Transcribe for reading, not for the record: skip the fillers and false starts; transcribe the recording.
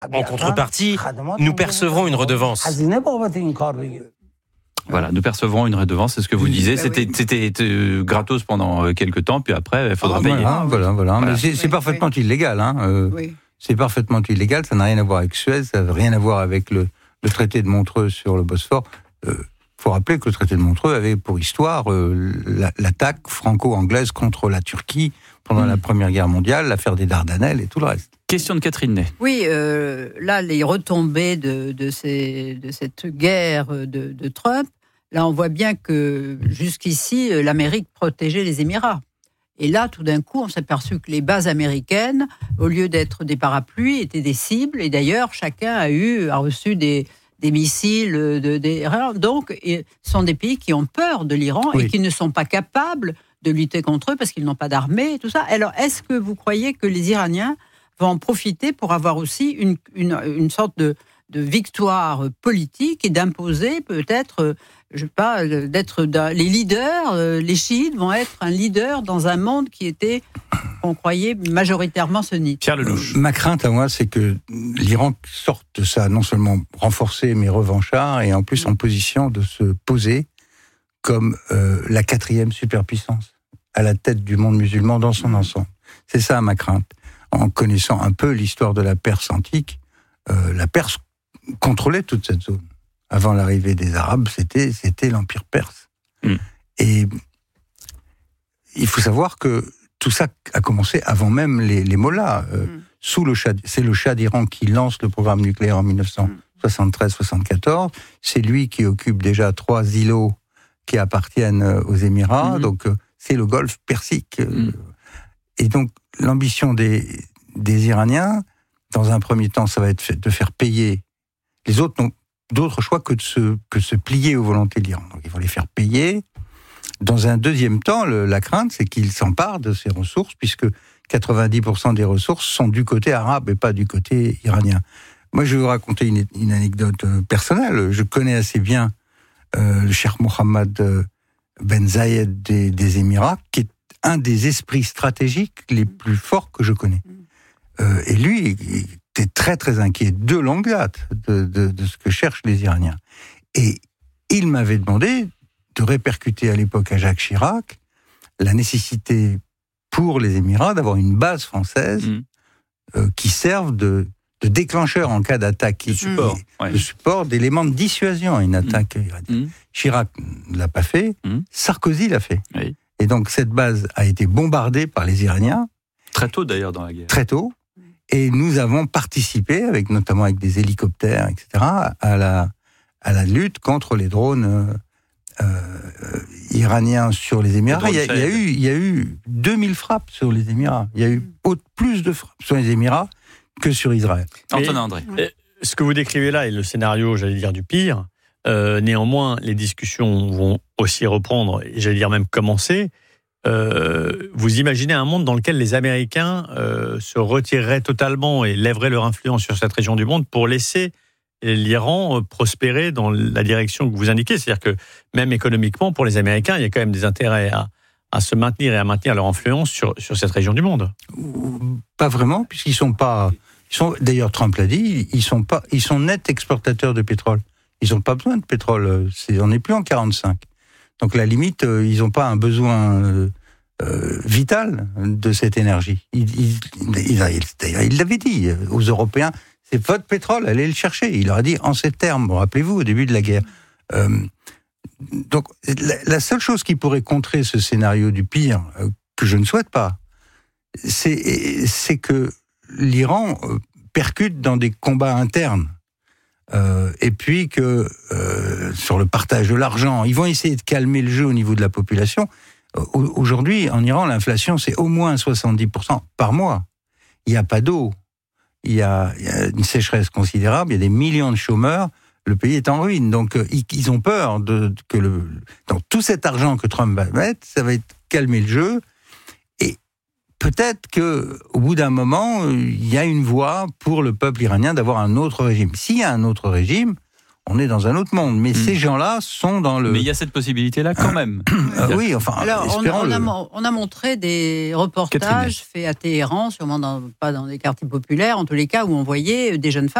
En contrepartie, nous percevrons une redevance. Voilà, nous percevrons une redevance, c'est ce que vous disiez. C'était gratos pendant quelques temps, puis après, il faudra payer. Voilà. Mais c'est parfaitement illégal. C'est parfaitement illégal, ça n'a rien à voir avec Suez, ça n'a rien à voir avec le traité de Montreux sur le Bosphore. Faut rappeler que le traité de Montreux avait pour histoire l'attaque franco-anglaise contre la Turquie pendant la Première Guerre mondiale, l'affaire des Dardanelles et tout le reste. Question de Catherine Ney. Oui, là, les retombées de cette guerre de Trump, là, on voit bien que jusqu'ici, l'Amérique protégeait les Émirats. Et là, tout d'un coup, on s'est aperçu que les bases américaines, au lieu d'être des parapluies, étaient des cibles. Et d'ailleurs, chacun a reçu des missiles. Donc, ce sont des pays qui ont peur de l'Iran et qui ne sont pas capables de lutter contre eux parce qu'ils n'ont pas d'armée et tout ça. Alors, est-ce que vous croyez que les Iraniens vont en profiter pour avoir aussi une sorte de victoire politique et d'imposer peut-être, je sais pas, d'être les leaders, les chiites vont être un leader dans un monde qui était, on croyait, majoritairement sunnite. Pierre Lelouch. Ma crainte à moi, c'est que l'Iran sorte de ça non seulement renforcé mais revanchard et en plus en position de se poser comme la 4e superpuissance à la tête du monde musulman dans son ensemble. C'est ça ma crainte. En connaissant un peu l'histoire de la Perse antique, la Perse contrôlait toute cette zone. Avant l'arrivée des Arabes, c'était l'Empire perse. Et il faut savoir que tout ça a commencé avant même les mollahs. C'est le Shah d'Iran qui lance le programme nucléaire en 1973-74. C'est lui qui occupe déjà 3 îlots qui appartiennent aux Émirats. Donc c'est le Golfe Persique. Et donc l'ambition des Iraniens, dans un premier temps, ça va être de faire payer. Les autres n'ont d'autre choix que de se plier aux volontés de l'Iran. Donc ils vont les faire payer. Dans un deuxième temps, la crainte, c'est qu'ils s'emparent de ces ressources, puisque 90% des ressources sont du côté arabe et pas du côté iranien. Moi, je vais vous raconter une anecdote personnelle. Je connais assez bien le cheikh Mohammed Ben Zayed des Émirats, qui est un des esprits stratégiques les plus forts que je connais. Et lui, il était très très inquiet de longue date de ce que cherchent les Iraniens. Et il m'avait demandé de répercuter à l'époque à Jacques Chirac la nécessité pour les Émirats d'avoir une base française qui serve de déclencheur en cas d'attaque, de support, d'élément de dissuasion à une attaque iranienne. Chirac ne l'a pas fait, Sarkozy l'a fait. Oui. Et donc cette base a été bombardée par les Iraniens. Très tôt d'ailleurs dans la guerre. Très tôt. Et nous avons participé, notamment avec des hélicoptères, etc., à la lutte contre les drones iraniens sur les Émirats. Il y a eu 2000 frappes sur les Émirats. Il y a eu plus de frappes sur les Émirats que sur Israël. Antonin André. Ce que vous décrivez là est le scénario, j'allais dire, du pire. Néanmoins, les discussions vont aussi reprendre, et j'allais dire même commencer. Vous imaginez un monde dans lequel les Américains se retireraient totalement et lèveraient leur influence sur cette région du monde pour laisser l'Iran prospérer dans la direction que vous indiquez. C'est-à-dire que même économiquement, pour les Américains, il y a quand même des intérêts à se maintenir et à maintenir leur influence sur cette région du monde. Pas vraiment, puisqu'ils sont pas... D'ailleurs, Trump l'a dit, ils sont nets exportateurs de pétrole. Ils n'ont pas besoin de pétrole. On n'est plus en 45. Donc, à la limite, ils n'ont pas un besoin vital de cette énergie. Il l'avait dit aux Européens, c'est votre pétrole, allez le chercher. Il leur a dit en ces termes, rappelez-vous, au début de la guerre. Donc, la seule chose qui pourrait contrer ce scénario du pire, que je ne souhaite pas, c'est que l'Iran percute dans des combats internes. Et puis que sur le partage de l'argent, ils vont essayer de calmer le jeu au niveau de la population. Aujourd'hui, en Iran, l'inflation, c'est au moins 70% par mois. Il n'y a pas d'eau. Il y a une sécheresse considérable, il y a des millions de chômeurs, le pays est en ruine. Donc, ils ont peur que donc, tout cet argent que Trump va mettre, ça va calmer le jeu. Et peut-être qu'au bout d'un moment, il y a une voie pour le peuple iranien d'avoir un autre régime. S'il y a un autre régime, on est dans un autre monde. Mais ces gens-là sont dans le... Mais il y a cette possibilité-là quand même. Oui, enfin, alors, espérons-le. on a montré des reportages faits à Téhéran, sûrement pas dans des quartiers populaires, en tous les cas, où on voyait des jeunes femmes